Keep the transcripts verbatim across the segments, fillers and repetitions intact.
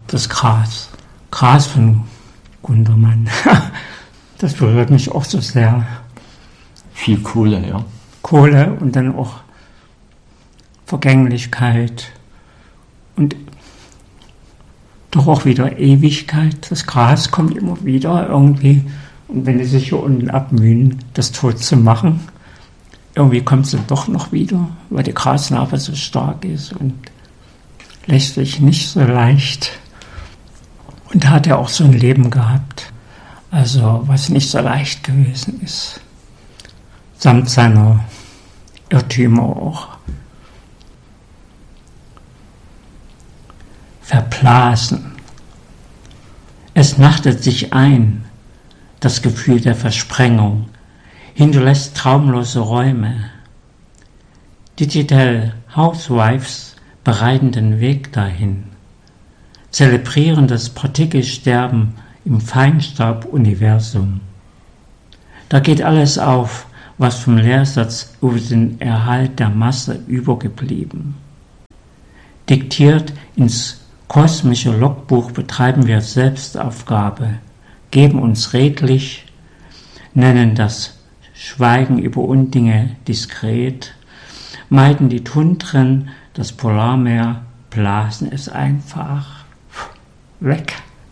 das Gras. Gras von Gundermann. Das berührt mich auch so sehr. Viel Kohle, ja. Kohle und dann auch Vergänglichkeit und doch auch wieder Ewigkeit. Das Gras kommt immer wieder irgendwie. Und wenn die sich hier unten abmühen, das tot zu machen, irgendwie kommt es dann doch noch wieder, weil die Grasnarbe so stark ist und lässt sich nicht so leicht. Und da hat er auch so ein Leben gehabt, also was nicht so leicht gewesen ist. Samt seiner Irrtümer auch. Verblasen. Es nachtet sich ein, das Gefühl der Versprengung, hinterlässt traumlose Räume. Digital Housewives bereiten den Weg dahin, zelebrieren das Partikelsterben im Feinstaub-Universum. Da geht alles auf, was vom Lehrsatz über den Erhalt der Masse übergeblieben. Diktiert ins kosmische Logbuch betreiben wir Selbstaufgabe, geben uns redlich, nennen das Schweigen über Undinge diskret, meiden die Tundren, das Polarmeer, blasen es einfach weg.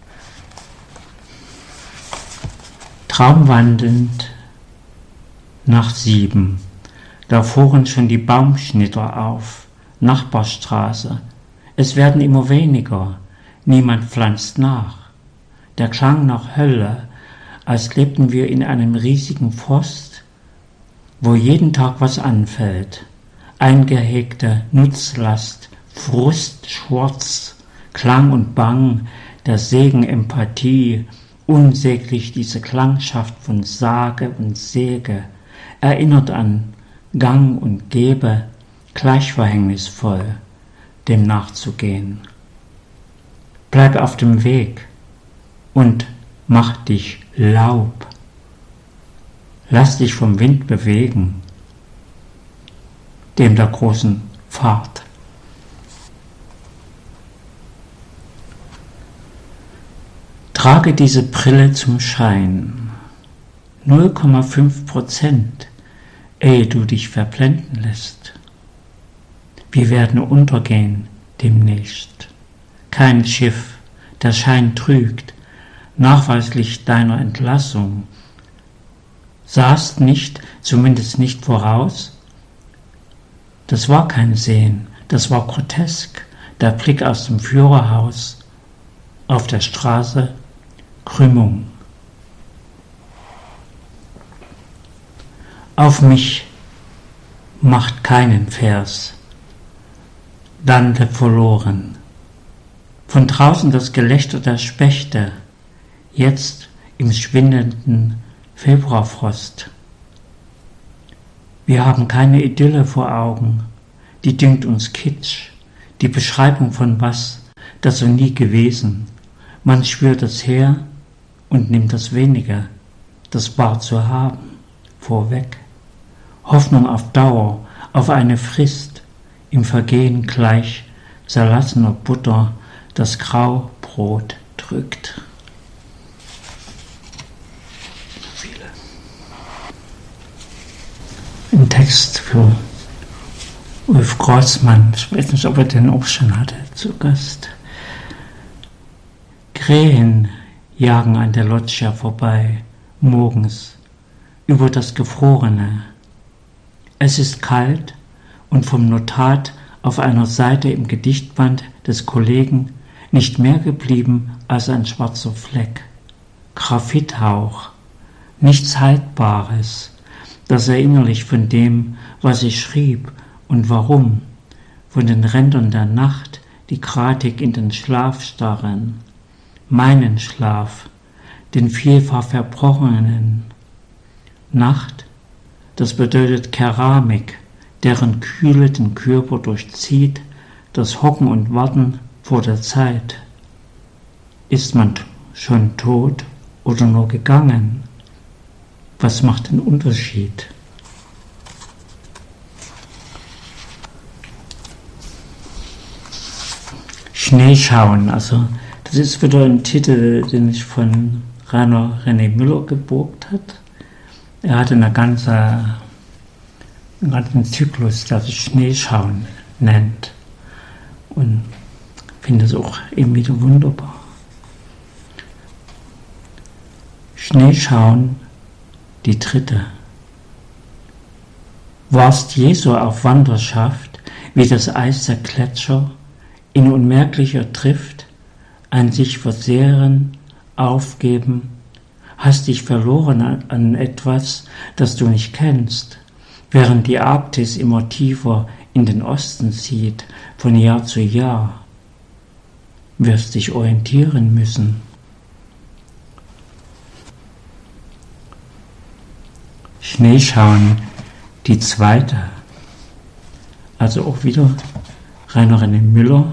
Traumwandelnd nach sieben, da fuhren schon die Baumschnitter auf, Nachbarstraße. Es werden immer weniger, niemand pflanzt nach. Der Klang nach Hölle, als lebten wir in einem riesigen Forst, wo jeden Tag was anfällt. Eingehegte Nutzlast, Frust, Schwarz, Klang und Bang, der Segen Empathie, unsäglich diese Klangschaft von Sage und Säge, erinnert an Gang und Gebe, gleich verhängnisvoll, dem nachzugehen. Bleib auf dem Weg und mach dich Laub. Lass dich vom Wind bewegen, dem der großen Fahrt. Trage diese Brille zum Schein, null Komma fünf Prozent, ehe du dich verblenden lässt. Wir werden untergehen demnächst. Kein Schiff, der Schein trügt, nachweislich deiner Entlassung. Sahst nicht, zumindest nicht voraus? Das war kein Sehen, das war grotesk, der Blick aus dem Führerhaus, auf der Straße Krümmung. Auf mich macht keinen Vers, Dante verloren. Von draußen das Gelächter der Spechte, jetzt im schwindenden Februarfrost. Wir haben keine Idylle vor Augen, die dünkt uns Kitsch, die Beschreibung von was, das so nie gewesen. Man schwört es her und nimmt das Wenige, das war zu haben, vorweg. Hoffnung auf Dauer, auf eine Frist, im Vergehen gleich zerlassener Butter das Graubrot drückt. Viele. Ein Text für Ulf Grossmann, ich weiß nicht, ob er den auch schon hatte, zu Gast. Krähen jagen an der Loggia vorbei, morgens, über das Gefrorene. Es ist kalt und vom Notat auf einer Seite im Gedichtband des Kollegen nicht mehr geblieben als ein schwarzer Fleck. Graphithauch, nichts Haltbares, das erinnerlich von dem, was ich schrieb und warum, von den Rändern der Nacht, die gratig in den Schlaf starren, meinen Schlaf, den vielfach verbrochenen. Nacht, das bedeutet Keramik, deren Kühle den Körper durchzieht, das Hocken und Warten vor der Zeit. Ist man schon tot oder nur gegangen? Was macht den Unterschied? Schneeschauen, also Das ist wieder ein Titel, den ich von Rainer René Müller geborgt habe. Er hatte eine ganze, einen ganzen Zyklus, der sich Schneeschauen nennt. Und ich finde es auch eben wieder wunderbar. Schneeschauen, die dritte. Warst Jesu auf Wanderschaft, wie das Eis der Gletscher, in unmerklicher Drift, ein sich versehren, aufgeben, hast dich verloren an, an etwas, das du nicht kennst, während die Arktis immer tiefer in den Osten zieht, von Jahr zu Jahr, wirst dich orientieren müssen. Schneeschauen, die zweite, also auch wieder Rainer René Müller.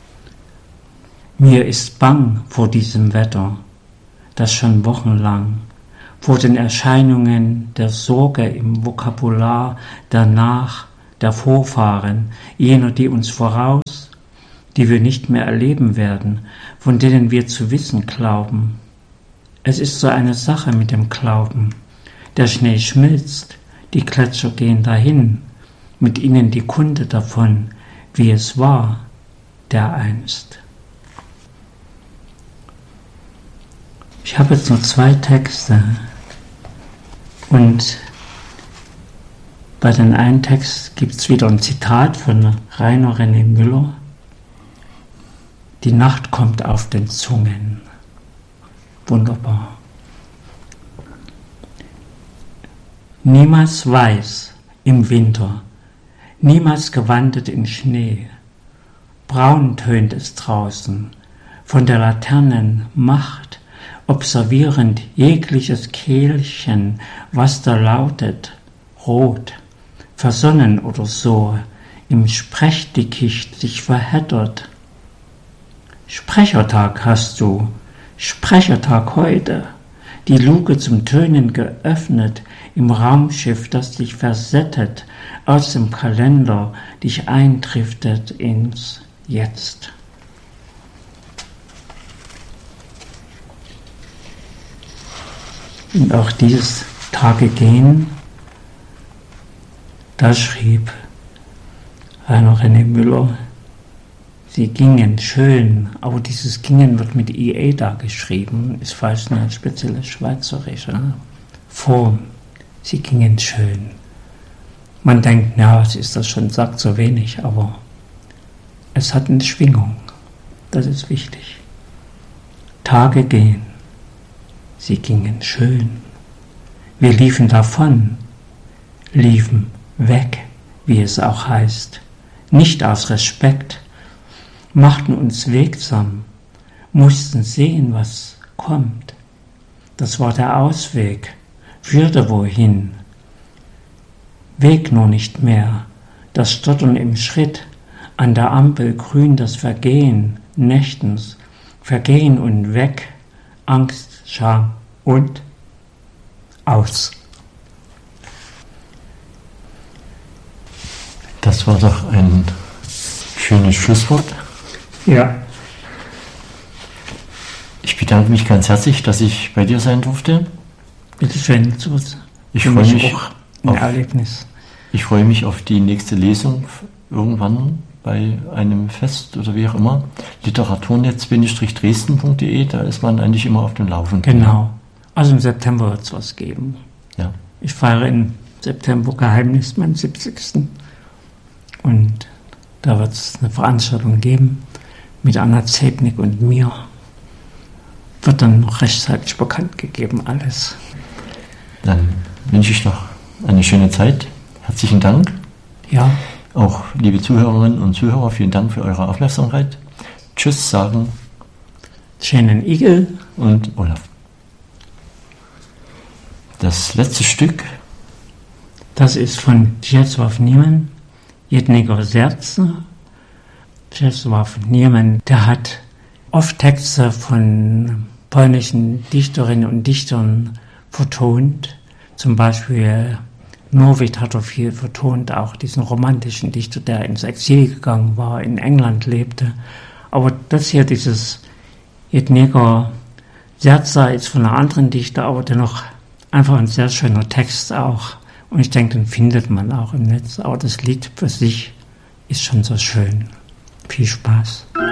Mir ist bang vor diesem Wetter, das schon wochenlang, vor den Erscheinungen der Sorge im Vokabular der Nach-, der Vorfahren, jener, die uns voraus, die wir nicht mehr erleben werden, von denen wir zu wissen glauben. Es ist so eine Sache mit dem Glauben. Der Schnee schmilzt, die Gletscher gehen dahin, mit ihnen die Kunde davon, wie es war, dereinst. Ich habe jetzt nur zwei Texte und bei den einen Text gibt es wieder ein Zitat von Rainer René Müller. Die Nacht kommt auf den Zungen. Wunderbar. Niemals weiß im Winter, niemals gewandelt in Schnee. Braun tönt es draußen, von der Laternen Macht, observierend jegliches Kehlchen, was da lautet, rot, versonnen oder so, im Sprechdickicht sich verheddert. Sprechertag hast du, Sprechertag heute, die Luke zum Tönen geöffnet, im Raumschiff, das dich versettet, aus dem Kalender dich eindriftet ins Jetzt. Und auch dieses Tage gehen, da schrieb Rainer René Müller, sie gingen schön, aber dieses Gingen wird mit I E da geschrieben, ist fast eine spezielle schweizerische Form. Sie gingen schön. Man denkt, ja, was ist das schon, sagt so wenig, aber es hat eine Schwingung. Das ist wichtig. Tage gehen. Sie gingen schön. Wir liefen davon, liefen weg, wie es auch heißt, nicht aus Respekt, machten uns wegsam, mussten sehen, was kommt. Das war der Ausweg, führte wohin. Weg nur nicht mehr, das Stottern im Schritt, an der Ampel grün das Vergehen, nächtens, Vergehen und weg, Angst, Scham und aus. Das war doch ein schönes Schlusswort. Ja. Ich bedanke mich ganz herzlich, dass ich bei dir sein durfte. Bitte schön, so was. Ich freue mich auch ein auf, Erlebnis. Ich freue mich auf die nächste Lesung irgendwann bei einem Fest oder wie auch immer. literaturnetz Dresden punkt de, da ist man eigentlich immer auf dem Laufenden. Genau. Also im September wird es was geben. Ja. Ich feiere im September Geheimnis meinen siebzigsten Und da wird es eine Veranstaltung geben mit Anna Zednik und mir. Wird dann noch rechtzeitig bekannt gegeben, alles. Dann wünsche ich noch eine schöne Zeit. Herzlichen Dank. Ja. Auch liebe Zuhörerinnen und Zuhörer, vielen Dank für eure Aufmerksamkeit. Tschüss sagen Shannon Igel und Olaf. Das letzte Stück. Das ist von Czesław Niemann, Jednego Serca. Czesław Niemann, der hat oft Texte von polnischen Dichterinnen und Dichtern vertont. Zum Beispiel Norwid hat er viel vertont, auch diesen romantischen Dichter, der ins Exil gegangen war, in England lebte. Aber das hier, dieses Ednego Serza ist von einer anderen Dichter, aber dennoch einfach ein sehr schöner Text auch. Und ich denke, den findet man auch im Netz. Aber das Lied für sich ist schon so schön. Viel Spaß.